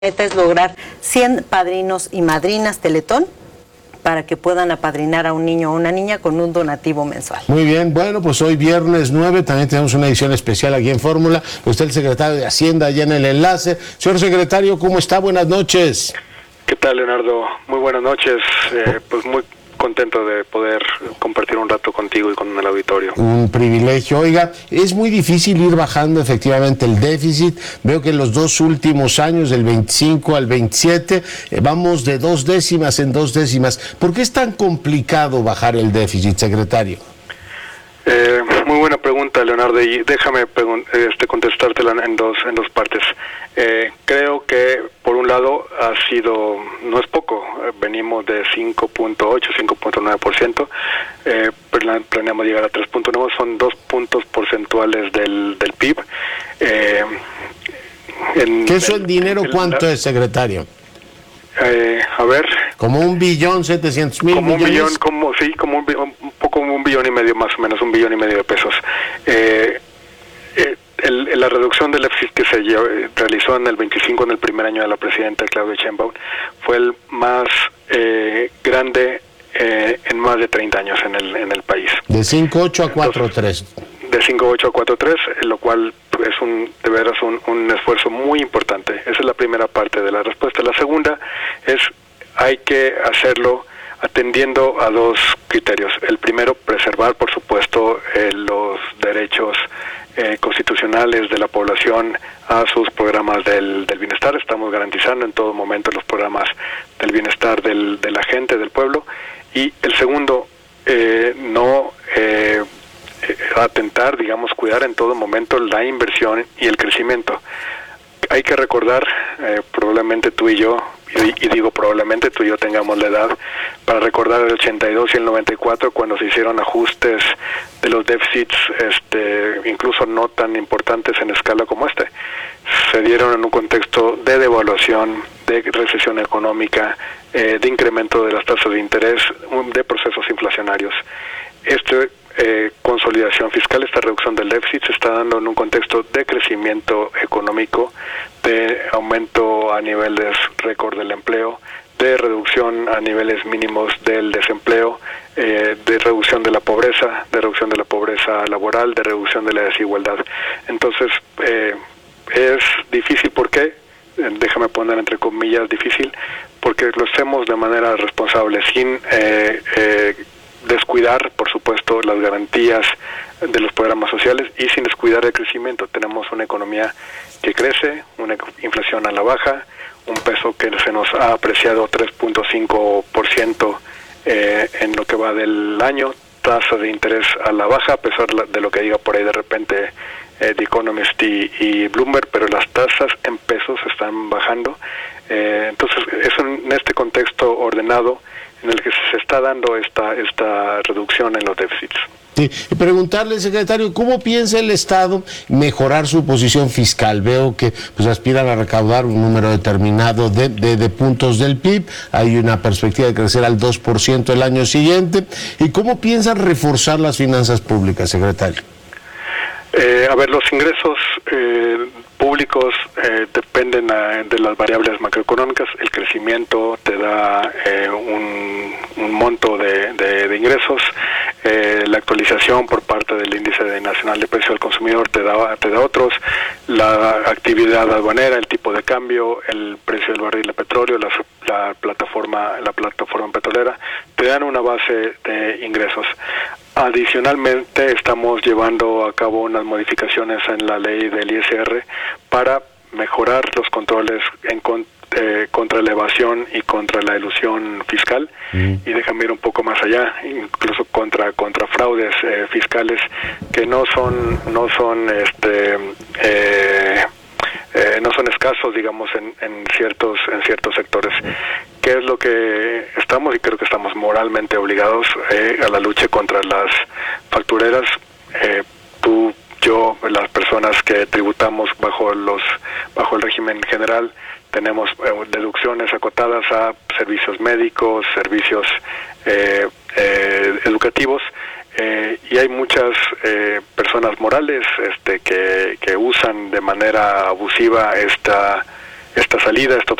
meta es lograr 100 padrinos y madrinas Teletón para que puedan apadrinar a un niño o una niña con un donativo mensual. Muy bien, bueno, pues hoy viernes 9 también tenemos una edición especial aquí en Fórmula. Usted, el secretario de Hacienda, allá en el enlace. Señor secretario, ¿cómo está? Buenas noches. ¿Qué tal, Leonardo? Muy buenas noches. Pues muy contento de poder compartir un rato contigo y con el auditorio. Un privilegio. Oiga, es muy difícil ir bajando efectivamente el déficit. Veo que en los dos últimos años, del 25 al 27, vamos de 2 décimas en 2 décimas. ¿Por qué es tan complicado bajar el déficit, secretario? Muy buena pregunta, Leonardo, y déjame contestártela en dos partes. Creo que, por un lado, no es poco, venimos de 5.8, 5.9%, planeamos llegar a 3.9, son 2 puntos porcentuales del PIB. ¿Qué eso en dinero cuánto es, secretario? A ver. Como 1.700.000.000 como millones. Un billón, como un poco como 1,5 billones más o menos, 1,5 billones de pesos. La reducción del déficit que se realizó en el 25, en el primer año de la presidenta Claudia Sheinbaum, fue el más grande en más de 30 años en el país. De 5.8 a 4.3. De 5.8 a 4.3, lo cual es de veras un esfuerzo muy importante. Esa es la primera parte de la respuesta. La segunda es, hay que hacerlo atendiendo a 2 criterios. El primero, preservar, por supuesto, los derechos constitucionales de la población a sus programas del bienestar. Estamos garantizando en todo momento los programas del bienestar de la gente, del pueblo. Y el segundo, no atentar, cuidar en todo momento la inversión y el crecimiento. Hay que recordar, probablemente tú y yo, y digo probablemente tú y yo tengamos la edad, para recordar el 82 y el 94, cuando se hicieron ajustes de los déficits, incluso no tan importantes en escala como este. Se dieron en un contexto de devaluación, de recesión económica, de incremento de las tasas de interés, de procesos inflacionarios. Consolidación fiscal, esta reducción del déficit se está dando en un contexto de crecimiento económico, de aumento a niveles récord del empleo, de reducción a niveles mínimos del desempleo, de reducción de la pobreza laboral, de reducción de la desigualdad. Entonces, es difícil, ¿por qué? Déjame poner entre comillas difícil, porque lo hacemos de manera responsable, sin descuidar, por supuesto, las garantías de los programas sociales y sin descuidar el crecimiento. Tenemos una economía que crece, una inflación a la baja, un peso que se nos ha apreciado 3.5% en lo que va del año, tasa de interés a la baja, a pesar de lo que diga por ahí de repente The Economist y Bloomberg, pero las tasas en pesos están bajando. Entonces, es en este contexto ordenado en el que se está dando esta reducción en los déficits. Sí, y preguntarle, secretario, ¿cómo piensa el Estado mejorar su posición fiscal? Veo que pues aspiran a recaudar un número determinado de puntos del PIB, hay una perspectiva de crecer al 2% el año siguiente. ¿Y cómo piensan reforzar las finanzas públicas, secretario? Los ingresos públicos dependen de las variables macroeconómicas. El crecimiento te da un monto de ingresos. La actualización por parte del índice nacional de precio al consumidor te da otros. La actividad aduanera, el tipo de cambio, el precio del barril de petróleo, la plataforma petrolera, te dan una base de ingresos. Adicionalmente, estamos llevando a cabo unas modificaciones en la ley del ISR para mejorar los controles contra la evasión y contra la elusión fiscal, y déjame ir un poco más allá, incluso contra fraudes fiscales que no son escasos, en ciertos sectores. ¿Qué es lo que estamos? Y creo que estamos moralmente obligados a la lucha contra las factureras. Tú, yo, las personas que tributamos bajo el régimen general, tenemos deducciones acotadas a servicios médicos, servicios educativos, y hay muchas personas morales que usan de manera abusiva esta salida, esta